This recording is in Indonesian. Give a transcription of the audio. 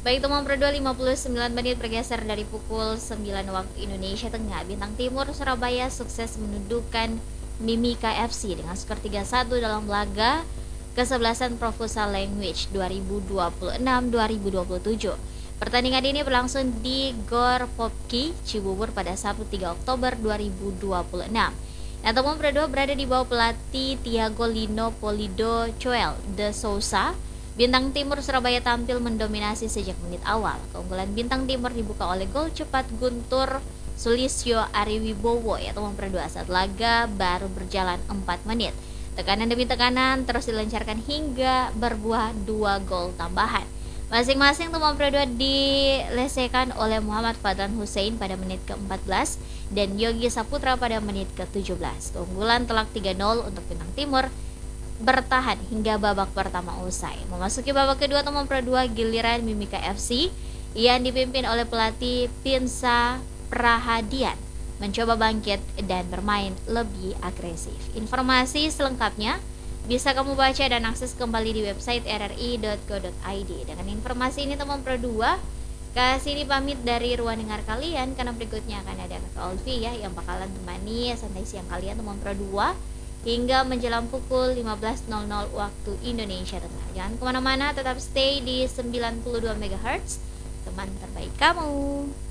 Baik teman Pro 2, 59 menit bergeser dari pukul 9 waktu Indonesia Tengah. Bintang Timur Surabaya sukses menundukkan Mimika FC dengan skor 3-1 dalam laga kesebelasan Proposal Language 2026-2027. Pertandingan ini berlangsung di Gor Popki, Cibubur pada Sabtu 3 Oktober 2026. Nah, teman Pro 2 berada di bawah pelatih Tiago Lino Polido Choel de Sousa. Bintang Timur Surabaya tampil mendominasi sejak menit awal. Keunggulan Bintang Timur dibuka oleh gol cepat Guntur Sulistyo Ariwibowo ya teman Pro 2 saat laga baru berjalan 4 menit. Tekanan demi tekanan terus dilancarkan hingga berbuah 2 gol tambahan. Masing-masing teman Pro 2 dilesekan oleh Muhammad Fadlan Hussein pada menit ke-14 dan Yogi Saputra pada menit ke-17. Keunggulan telak 3-0 untuk Bintang Timur bertahan hingga babak pertama usai. Memasuki babak kedua teman Pro 2, giliran Mimika FC yang dipimpin oleh pelatih Pinsa Prahadian mencoba bangkit dan bermain lebih agresif. Informasi selengkapnya bisa kamu baca dan akses kembali di website rri.go.id. Dengan informasi ini teman Pro 2, kasih ini pamit dari ruang dengar kalian karena berikutnya akan ada Kakak Olvi ya yang bakalan temani santai siang kalian teman Pro 2 hingga menjelang pukul 15.00 waktu Indonesia Tengah. Jangan kemana-mana, tetap stay di 92 MHz, teman terbaik kamu.